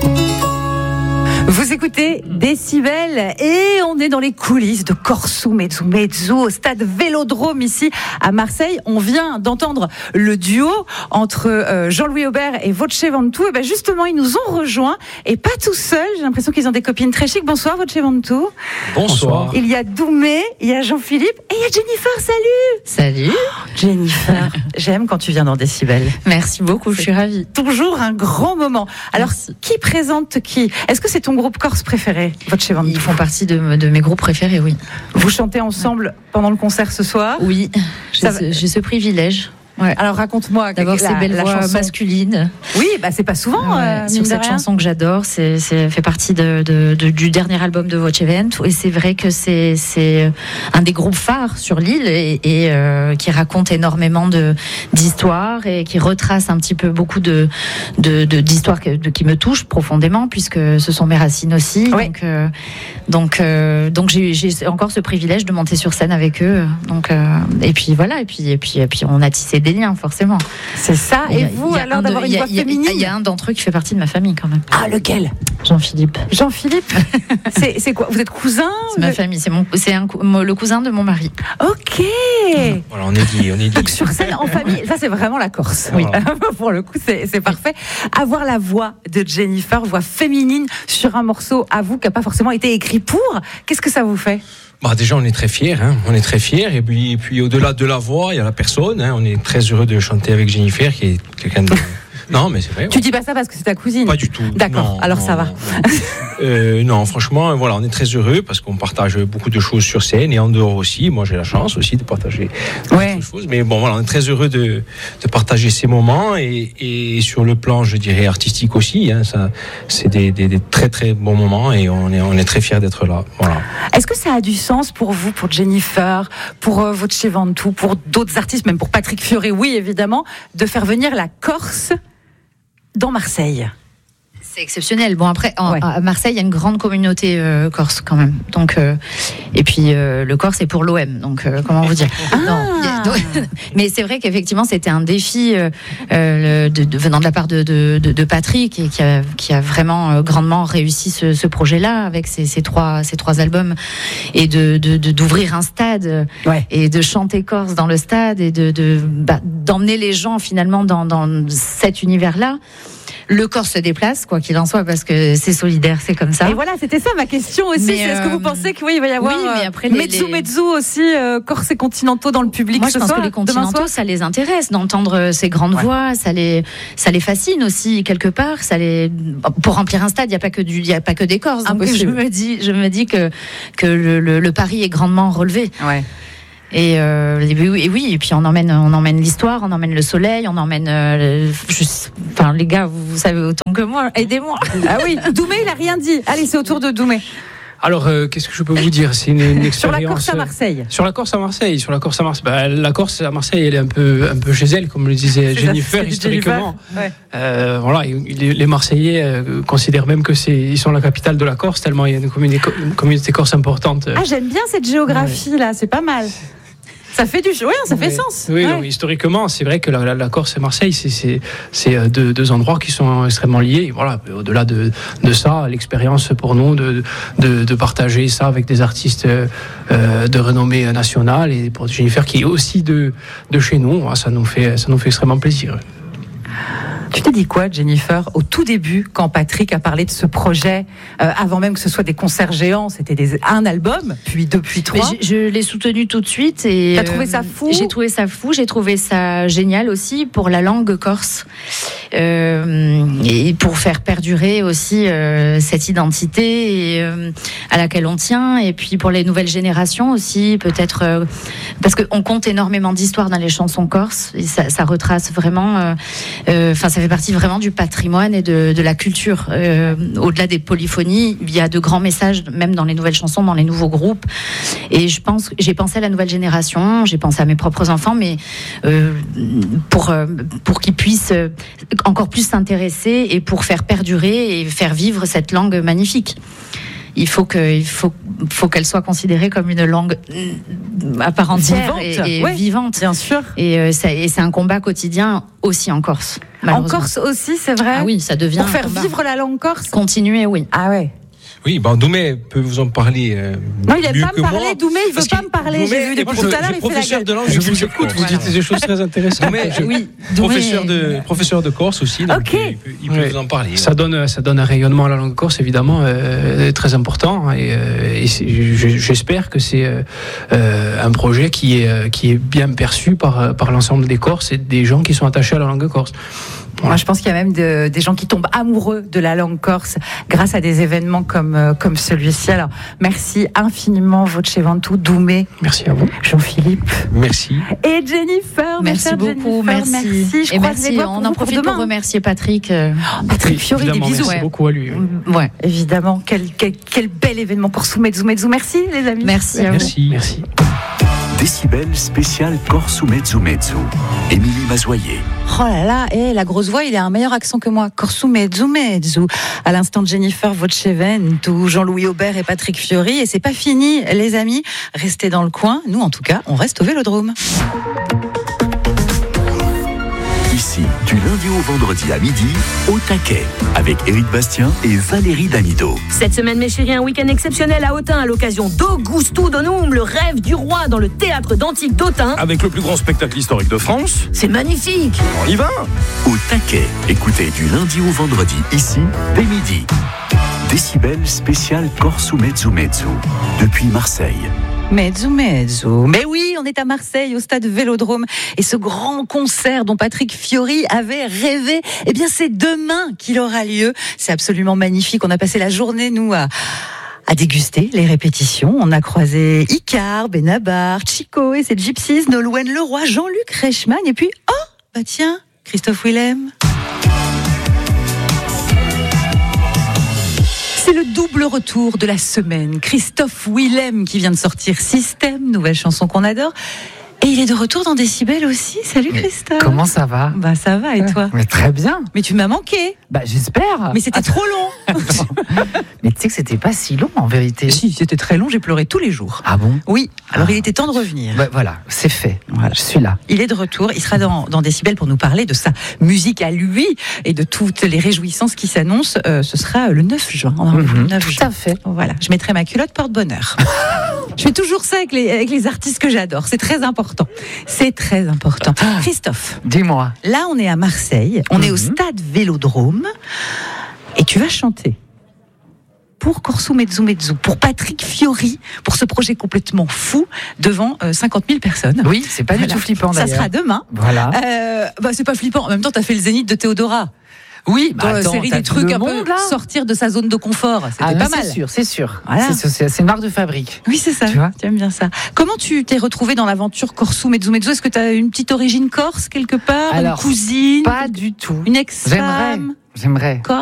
Vous écoutez Décibel et on est dans les coulisses de Corso Mezzo Mezzo au stade Vélodrome ici à Marseille. On vient d'entendre le duo entre Jean-Louis Aubert et Voce Ventoux. Et ben justement, ils nous ont rejoints et pas tout seuls. J'ai l'impression qu'ils ont des copines très chics. Bonsoir Voce Ventoux. Bonsoir. Il y a Doumé, il y a Jean-Philippe et il y a Jennifer. Salut. Salut. Jennifer, j'aime quand tu viens dans Décibel. Merci beaucoup, je suis ravie. Toujours un grand moment. Alors, Merci. qui présente qui ? Est-ce que c'est ton groupe corse préféré, Voce Ventoux ? Ils font partie de mes groupes préférés, oui. Vous chantez ensemble pendant le concert ce soir ? Oui, j'ai ce privilège. Ouais. Alors raconte-moi D'avoir ces belles voix chanson masculines. Oui, bah c'est pas souvent. Sur cette chanson que j'adore, c'est fait partie du dernier album de Voce Ventoux, et c'est vrai que c'est un des groupes phares sur l'île et qui raconte énormément d'histoires et qui retrace un petit peu beaucoup d'histoires qui me touchent profondément, puisque ce sont mes racines aussi. Oui. Donc j'ai encore ce privilège de monter sur scène avec eux. Donc et puis voilà, et puis on a tissé des liens, forcément. C'est ça. Et vous, alors d'avoir une voix féminine ? Il y a un d'entre eux qui fait partie de ma famille, quand même. Ah, lequel ? Jean-Philippe. Jean-Philippe. C'est quoi ? Vous êtes cousin ? C'est ma famille. C'est le cousin de mon mari. Ok. Voilà, on est dit. Donc sur scène, en famille, ça c'est vraiment la Corse. Oui. Pour le coup, c'est parfait. Avoir la voix de Jennifer, voix féminine sur un morceau, à vous, qui n'a pas forcément été écrit pour, qu'est-ce que ça vous fait ? Bah, déjà, on est très fiers. On est très fiers. Et puis au-delà de la voix, il y a la personne. On est très heureux de chanter avec Jennifer, qui est quelqu'un de... Non, mais c'est vrai. Tu dis pas ça parce que c'est ta cousine ? Pas du tout. D'accord, non, alors non, ça va. Non, franchement, voilà, on est très heureux parce qu'on partage beaucoup de choses sur scène et en dehors aussi. Moi, j'ai la chance aussi de partager beaucoup de choses. Mais bon, voilà, on est très heureux de partager ces moments et sur le plan, je dirais, artistique aussi. Ça, c'est des très très bons moments et on est très fiers d'être là. Voilà. Est-ce que ça a du sens pour vous, pour Jennifer, pour Voce Ventoux, pour d'autres artistes, même pour Patrick Fiori, oui, évidemment, de faire venir la Corse dans Marseille ? C'est exceptionnel. Bon, après, à Marseille, il y a une grande communauté corse quand même. Donc, et puis le Corse est pour l'OM. Donc, comment vous dire ? Mais c'est vrai qu'effectivement, c'était un défi venant de la part de Patrick, et qui a vraiment grandement réussi ce projet-là avec ces trois albums, et d'ouvrir un stade et de chanter corse dans le stade et d'emmener les gens finalement dans cet univers-là. Le Corse se déplace, quoi qu'il en soit, parce que c'est solidaire, c'est comme ça. Et voilà, c'était ça ma question aussi. Est-ce que vous pensez qu'il va y avoir mezzo aussi Corse et continentaux dans le public? Moi, je pense que les continentaux, ça les intéresse d'entendre ces grandes voix, ça les fascine aussi quelque part. Pour remplir un stade, il y a pas que des Corses. Donc je me dis que le pari est grandement relevé. Ouais. Et oui, et puis on emmène l'histoire, on emmène le soleil, on emmène les gars, vous savez autant que moi, aidez-moi. Ah oui, Doumé, il a rien dit. Allez, c'est au tour de Doumé. Alors, qu'est-ce que je peux vous dire? C'est une expérience. Sur la Corse à Marseille. La Corse à Marseille, elle est un peu chez elle, comme le disait Jennifer, historiquement. Voilà, les Marseillais considèrent même que ils sont la capitale de la Corse, tellement il y a une communauté corse importante. Ah, j'aime bien cette géographie-là, c'est pas mal. Ça fait fait sens. Oui, donc, historiquement, c'est vrai que la Corse et Marseille, c'est deux endroits qui sont extrêmement liés. Et voilà, au-delà de ça, l'expérience pour nous de partager ça avec des artistes de renommée nationale, et pour Jennifer qui est aussi de chez nous, ça nous fait extrêmement plaisir. Tu t'es dit quoi, Jennifer, au tout début, quand Patrick a parlé de ce projet, avant même que ce soit des concerts géants, c'était un album, puis 2, puis 3. Je l'ai soutenu tout de suite. Et t'as trouvé ça fou? J'ai trouvé ça fou, j'ai trouvé ça génial aussi pour la langue corse, et pour faire perdurer aussi cette identité à laquelle on tient, et puis pour les nouvelles générations aussi, peut-être parce qu'on compte énormément d'histoires dans les chansons corses, et ça retrace vraiment. Ça fait partie vraiment du patrimoine et de la culture. Au-delà des polyphonies, il y a de grands messages, même dans les nouvelles chansons, dans les nouveaux groupes. Et j'ai pensé à la nouvelle génération, j'ai pensé à mes propres enfants, mais pour qu'ils puissent encore plus s'intéresser et pour faire perdurer et faire vivre cette langue magnifique. il faut qu'elle soit considérée comme une langue à part entière et vivante, bien sûr. Et c'est un combat quotidien aussi en Corse. En Corse aussi, c'est vrai. Ah oui, ça devient pour faire vivre la langue corse. Continuer, oui. Ah ouais. Oui, Doumé peut vous en parler. Non, il n'aime pas me parler. Doumé, il veut pas me parler. J'ai vu depuis tout à l'heure, il fait la professeur gueule. de langue, je vous écoute. Vous dites des choses très intéressantes. Professeur de Corse aussi. Donc okay. Il peut vous en parler. Ça donne un rayonnement à la langue corse, évidemment, très important. Et j'espère que c'est un projet qui est bien perçu par l'ensemble des Corses et des gens qui sont attachés à la langue corse. Moi, je pense qu'il y a même des gens qui tombent amoureux de la langue corse grâce à des événements comme celui-ci. Alors, merci infiniment, Voce Ventoux, Doumé. Merci à vous. Jean-Philippe. Merci. Et Jennifer. Merci beaucoup. Merci. Je croise les doigts on en profite pour remercier Patrick. Patrick Fiori, des bisous. Merci beaucoup à lui. Ouais. Évidemment. Quel bel événement pour Soumezou. Merci, les amis. Merci à vous. Merci. Décibel spécial Corse Mezzo Mezzo. Émilie Mazoyer. Oh là là, la grosse voix, il a un meilleur accent que moi. Corse Mezzo Mezzo. À l'instant de Jennifer Voce Ventoux, Jean-Louis Aubert et Patrick Fiori. Et c'est pas fini, les amis. Restez dans le coin. Nous, en tout cas, on reste au Vélodrome. Ici, du lundi au vendredi à midi, au taquet, avec Éric Bastien et Valérie Damido. Cette semaine, mes chéris, un week-end exceptionnel à Autun à l'occasion d'Augusto Donum, le rêve du roi dans le théâtre d'Antique d'Autun. Avec le plus grand spectacle historique de France. C'est magnifique. On y va. Au taquet, écoutez du lundi au vendredi, ici, dès midi. Décibel spécial Corse Mezzo Mezzo, depuis Marseille. Mezzo. Mais oui, on est à Marseille, au stade Vélodrome. Et ce grand concert dont Patrick Fiori avait rêvé, eh bien, c'est demain qu'il aura lieu. C'est absolument magnifique. On a passé la journée, nous, à déguster les répétitions. On a croisé Icar, Benabar, Chico et ses Gypsies, Nolwenn Leroy, Jean-Luc Reichmann. Et puis, tiens, Christophe Willem. C'est le double retour de la semaine. Christophe Willem qui vient de sortir Système, nouvelle chanson qu'on adore. Et il est de retour dans Décibel aussi. Salut Christophe. Comment ça va ? Bah ça va, et toi ? Mais très bien. Mais tu m'as manqué. Bah j'espère. Mais c'était trop long. Mais tu sais que c'était pas si long en vérité. Si, c'était très long, j'ai pleuré tous les jours. Ah bon ? Oui, alors il était temps de revenir. Bah, voilà, c'est fait. Voilà. Je suis là. Il est de retour, il sera dans Décibel pour nous parler de sa musique à lui et de toutes les réjouissances qui s'annoncent. Ce sera le 9 juin. On a le 9 juin. Tout à fait. Voilà, je mettrai ma culotte porte-bonheur. Je fais toujours ça avec les artistes que j'adore. C'est très important. C'est très important. Christophe. Dis-moi. Là, on est à Marseille. On est au stade Vélodrome. Et tu vas chanter pour Corso Mezzo Mezzo, pour Patrick Fiori, pour ce projet complètement fou devant 50 000 personnes. Oui, c'est pas du tout flippant d'ailleurs. Ça sera demain. Voilà. C'est pas flippant. En même temps, t'as fait le Zénith de Théodora. Oui, série des trucs un peu sortir de sa zone de confort, c'était pas mal. C'est sûr. Voilà. C'est une marque de fabrique. Oui, c'est ça. Tu vois, aimes bien ça. Comment tu t'es retrouvé dans l'aventure Corso Mezzo Mezzo ? Est-ce que tu as une petite origine corse quelque part ? Alors, une cousine ? Pas du tout. Une ex-femme ? J'aimerais.